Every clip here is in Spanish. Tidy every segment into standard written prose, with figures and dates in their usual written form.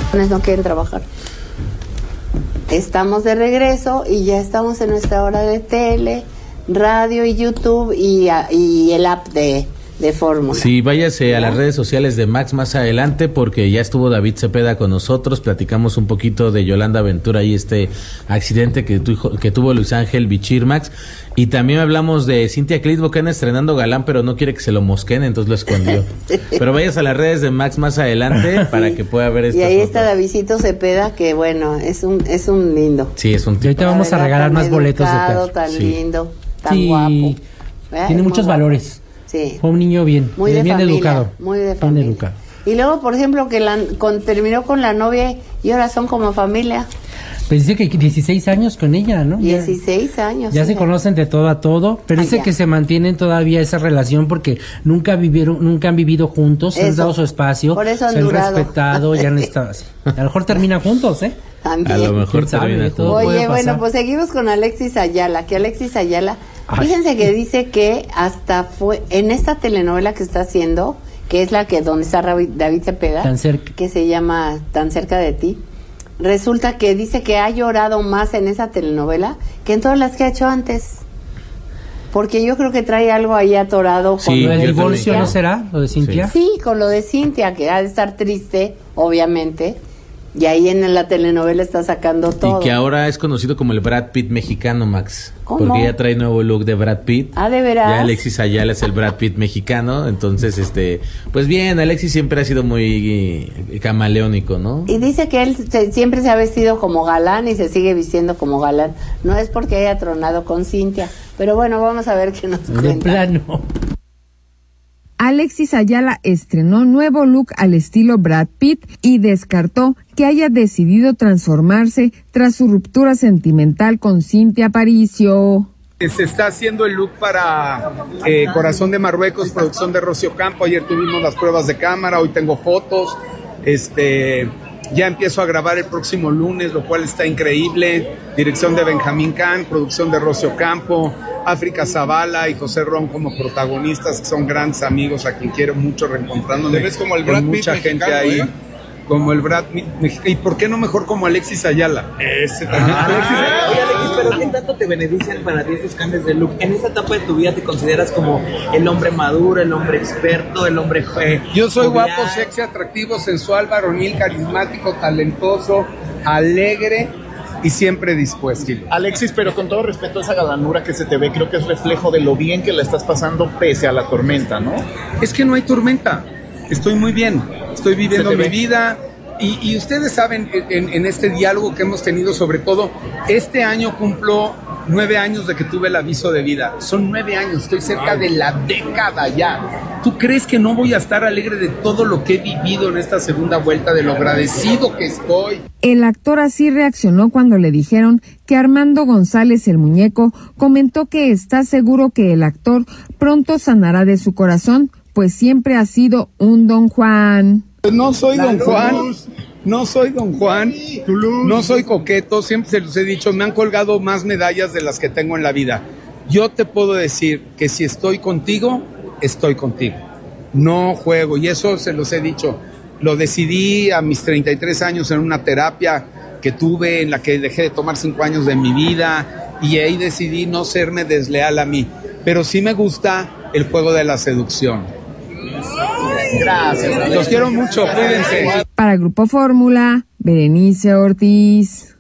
No quieren trabajar. Estamos de regreso y ya estamos en nuestra hora de tele, radio y YouTube y el app de Fórmula. Sí, váyase a las redes sociales de Max más adelante porque ya estuvo David Cepeda con nosotros, platicamos un poquito de Yolanda Ventura y este accidente que tuvo Luis Ángel Bichir, Max, y también hablamos de Cintia Clitbo, que anda estrenando galán, pero no quiere que se lo mosquen, entonces lo escondió. Pero váyase a las redes de Max más adelante para que pueda ver estas Y ahí fotos. está Davidcito Cepeda, que bueno, es un lindo. Sí, es un tipo. Y ahorita vamos a regalar más boletos de tal. Tan lindo, tan guapo. Tiene muchos valores. Sí. Fue un niño bien familia, educado. Muy de familia. Bien educado. Y luego, por ejemplo, que terminó con la novia y ahora son como familia. Pues dice que 16 años con ella, ¿no? 16 años. Ya se conocen de todo a todo, pero dice que se mantienen todavía esa relación porque nunca han vivido juntos, se han dado su espacio, por eso se han durado. Respetado, ya han estado así. A lo mejor terminan juntos, ¿eh? También. A lo mejor termina juntos. Oye, bueno, pues seguimos con Alexis Ayala, fíjense que dice que hasta fue en esta telenovela que está haciendo, que es la que donde está David Cepeda, que se llama Tan cerca de ti. Resulta que dice que ha llorado más en esa telenovela que en todas las que ha hecho antes. Porque yo creo que trae algo ahí atorado con lo del divorcio, ¿no será? ¿Lo de Cintia? Sí, con lo de Cintia, que ha de estar triste, obviamente. Y ahí en la telenovela está sacando todo. Y que ahora es conocido como el Brad Pitt mexicano, Max. ¿Cómo? Porque ya trae nuevo look de Brad Pitt. Ah, ¿de veras? Ya Alexis Ayala es el Brad Pitt mexicano. Entonces, pues bien, Alexis siempre ha sido muy camaleónico, ¿no? Y dice que él siempre se ha vestido como galán y se sigue vistiendo como galán. No es porque haya tronado con Cintia. Pero bueno, vamos a ver qué nos cuenta. De plano. Alexis Ayala estrenó nuevo look al estilo Brad Pitt y descartó que haya decidido transformarse tras su ruptura sentimental con Cintia Aparicio. Se está haciendo el look para Corazón de Marruecos, producción de Rocío Campo. Ayer tuvimos las pruebas de cámara, hoy tengo fotos. Ya empiezo a grabar el próximo lunes, lo cual está increíble. Dirección de Benjamín Can, producción de Rocío Campo, África Zavala y José Ron como protagonistas, que son grandes amigos a quien quiero mucho, reencontrándome. ¿Te ves como el Brad con mucha Pitt gente mexicano, ahí. Como el Brad Pitt, ¿y por qué no mejor como Alexis Ayala? Ese también. Oye, Alexis, pero ¿qué tanto te benefician para ti estos cambios de look? ¿En esta etapa de tu vida te consideras como el hombre maduro, el hombre experto, el hombre Yo soy jovial? guapo, sexy, atractivo, sensual, varonil, carismático, talentoso, alegre y siempre dispuesto. Alexis, pero con todo respeto a esa galanura que se te ve, creo que es reflejo de lo bien que la estás pasando pese a la tormenta, ¿no? Es que no hay tormenta, estoy muy bien, estoy viviendo mi vida y ustedes saben en este diálogo que hemos tenido, sobre todo, este año cumplo 9 años de que tuve el aviso de vida, son 9 años, estoy cerca de la década ya. ¿Tú crees que no voy a estar alegre de todo lo que he vivido en esta segunda vuelta, de lo agradecido que estoy? El actor así reaccionó cuando le dijeron que Armando González, el muñeco, comentó que está seguro que el actor pronto sanará de su corazón, pues siempre ha sido un Don Juan. No soy Don Juan, no soy Don Juan, no soy coqueto, siempre se los he dicho, me han colgado más medallas de las que tengo en la vida. Yo te puedo decir que si estoy contigo, estoy contigo. No juego, y eso se los he dicho. Lo decidí a mis 33 años en una terapia que tuve, en la que dejé de tomar 5 años de mi vida, y ahí decidí no serme desleal a mí. Pero sí me gusta el juego de la seducción. Gracias. Los quiero mucho, cuídense. Para Grupo Fórmula, Berenice Ortiz.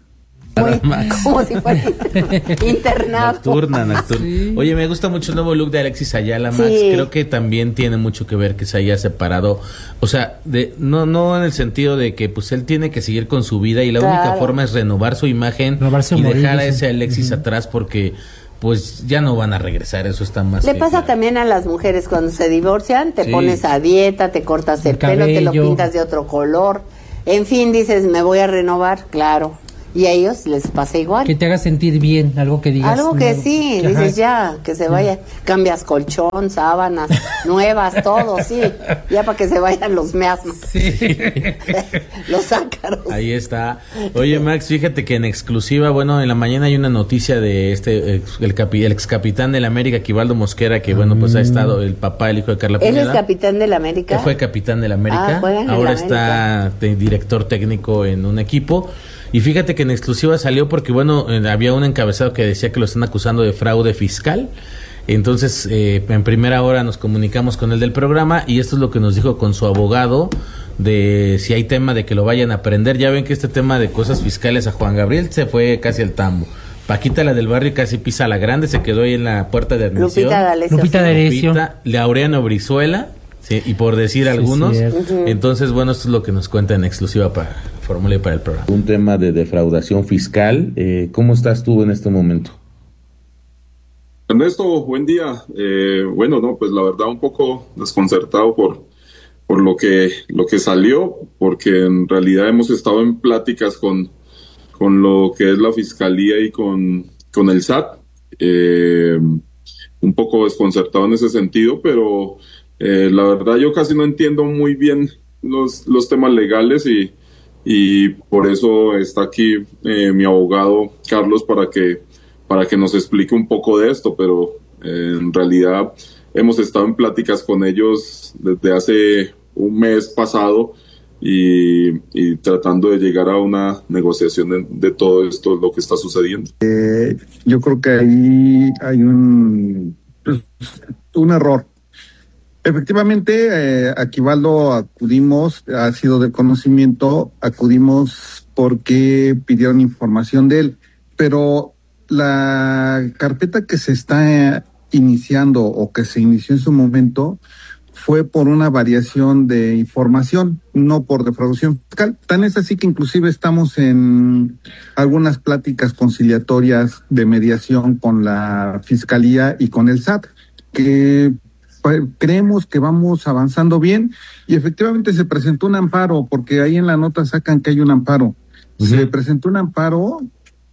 Como si fuera internado. Nocturna. Sí. Oye, me gusta mucho el nuevo look de Alexis Ayala, Max. Sí. Creo que también tiene mucho que ver que se haya separado. O sea, no en el sentido de que pues él tiene que seguir con su vida y la única forma es renovar su imagen y dejar a ese Alexis atrás, porque pues ya no van a regresar, eso está más. Le pasa también a las mujeres cuando se divorcian, te pones a dieta, te cortas el pelo, te lo pintas de otro color, en fin, dices, me voy a renovar, claro. Y a ellos les pasa igual. Que te haga sentir bien, algo que digas. Algo que sí, dices ya, que se vaya, cambias colchón, sábanas nuevas, todo, sí, ya para que se vayan los miasmas. Sí. Los ácaros. Ahí está. Oye, Max, fíjate que en exclusiva, bueno, en la mañana hay una noticia de el ex capitán del América, Aquivaldo Mosquera, que bueno, pues ha estado el papá, el hijo de Carla Pineda. ¿Él es capitán del América? Él fue capitán del América, ahora está director técnico en un equipo. Y fíjate que en exclusiva salió porque, bueno, había un encabezado que decía que lo están acusando de fraude fiscal. Entonces, en primera hora nos comunicamos con el del programa y esto es lo que nos dijo con su abogado de si hay tema de que lo vayan a prender. Ya ven que este tema de cosas fiscales a Juan Gabriel se fue casi al tambo. Paquita, la del barrio, casi pisa la grande, se quedó ahí en la puerta de admisión. Lupita D'Alessio. Laureano Brizuela, sí, y por decir algunos. Entonces, bueno, esto es lo que nos cuenta en exclusiva para Fórmula y para el programa. Un tema de defraudación fiscal. ¿Cómo estás tú en este momento? Ernesto, buen día. Bueno, no, pues la verdad un poco desconcertado por lo que salió, porque en realidad hemos estado en pláticas con lo que es la fiscalía y con el SAT. Un poco desconcertado en ese sentido, pero la verdad yo casi no entiendo muy bien los temas legales y por eso está aquí mi abogado Carlos para que nos explique un poco de esto, pero en realidad hemos estado en pláticas con ellos desde hace un mes pasado y tratando de llegar a una negociación de todo esto, lo que está sucediendo. Yo creo que ahí hay un error. Efectivamente, Aquivaldo ha sido de conocimiento, acudimos porque pidieron información de él, pero la carpeta que se está iniciando o que se inició en su momento fue por una variación de información, no por defraudación fiscal. Tan es así que inclusive estamos en algunas pláticas conciliatorias de mediación con la Fiscalía y con el SAT, que creemos que vamos avanzando bien y efectivamente se presentó un amparo, porque ahí en la nota sacan que hay un amparo. Se presentó un amparo,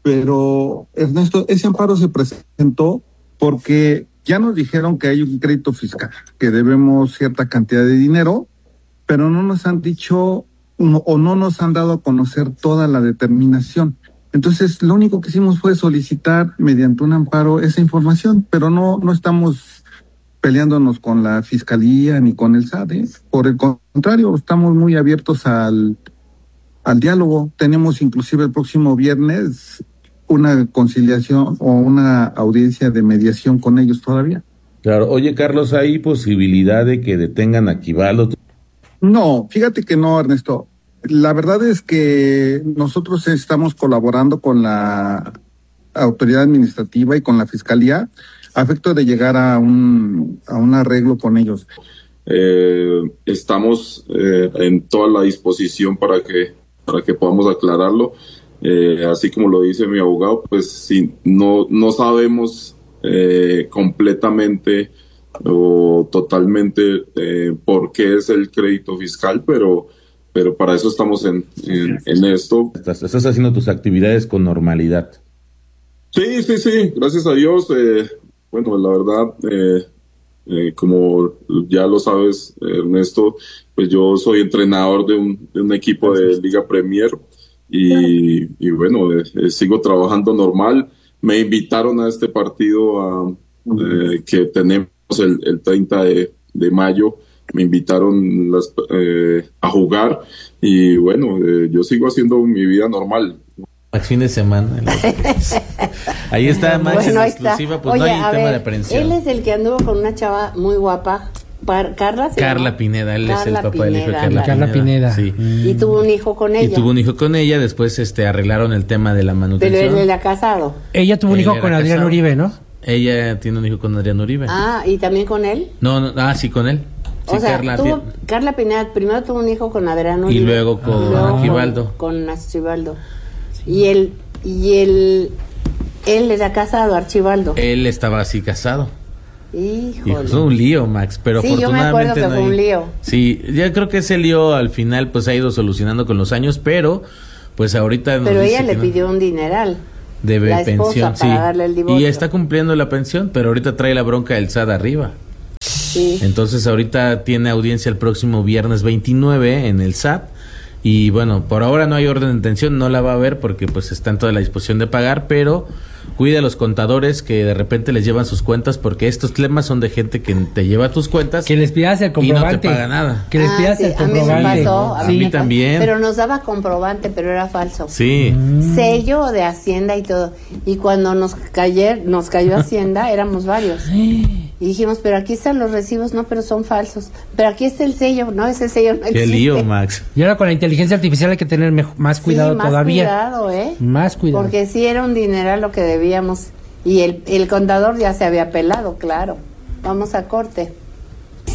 pero Ernesto, ese amparo se presentó porque ya nos dijeron que hay un crédito fiscal, que debemos cierta cantidad de dinero, pero no nos han dicho o no nos han dado a conocer toda la determinación. Entonces, lo único que hicimos fue solicitar mediante un amparo esa información, pero no estamos peleándonos con la Fiscalía ni con el SAT, ¿eh? Por el contrario, estamos muy abiertos al diálogo. Tenemos inclusive el próximo viernes una conciliación o una audiencia de mediación con ellos todavía. Claro. Oye, Carlos, ¿hay posibilidad de que detengan a Aquivaldo? No, fíjate que no, Ernesto. La verdad es que nosotros estamos colaborando con la autoridad administrativa y con la Fiscalía a efecto de llegar a un arreglo con ellos. Estamos en toda la disposición para que podamos aclararlo. Así como lo dice mi abogado, pues sí, no sabemos completamente o totalmente por qué es el crédito fiscal, pero para eso estamos en esto. Estás haciendo tus actividades con normalidad. Sí, gracias a Dios. Bueno, la verdad, como ya lo sabes, Ernesto, pues yo soy entrenador de un equipo de Liga Premier. Y bueno, sigo trabajando normal. Me invitaron a este partido que tenemos el 30 de mayo. Me invitaron a jugar y bueno, yo sigo haciendo mi vida normal. Fin de semana. Ahí está Max, bueno, en exclusiva, pues. Oye, no hay tema de aprehensión. Él es el que anduvo con una chava muy guapa. Carla Pineda, él es el papá del hijo de Carla Pineda. Sí. Y tuvo un hijo con ella. Después arreglaron el tema de la manutención. Pero él era casado. Ella tuvo un hijo con Adrián Uribe, ¿no? Ella tiene un hijo con Adrián Uribe. Ah, ¿y también con él? No, sí, con él. Sí, o sea, Carla Pineda primero tuvo un hijo con Adrián Uribe. Y luego con Aquivaldo. Con Archibaldo. Sí. Y él era casado, Archibaldo. Él estaba así casado. Híjole. Fue un lío, Max, pero sí, afortunadamente yo me acuerdo que fue un lío. Sí, ya creo que ese lío al final pues ha ido solucionando con los años, pero pues ahorita... Pero ella le pidió un dineral. De la pensión, para darle el divorcio. Y está cumpliendo la pensión, pero ahorita trae la bronca del SAT arriba. Sí. Entonces ahorita tiene audiencia el próximo viernes 29 en el SAT. Y bueno, por ahora no hay orden de detención, no la va a ver porque pues está en toda la disposición de pagar, pero cuida a los contadores que de repente les llevan sus cuentas, porque estos temas son de gente que te lleva tus cuentas. Que les pidas el comprobante. Y no te paga nada. Que les pidas el comprobante. A mí me pasó. A mí también. Pero nos daba comprobante, pero era falso. Sí. Sello de Hacienda y todo. Y cuando nos cayó Hacienda, éramos varios. Y dijimos, pero aquí están los recibos, no, pero son falsos. Pero aquí está el sello, no, ese sello no existe. Qué lío, Max. Y ahora con la inteligencia artificial hay que tener más cuidado todavía. Más cuidado, Más cuidado. Porque sí era un dineral lo que debíamos. Y el contador ya se había pelado, claro. Vamos a corte.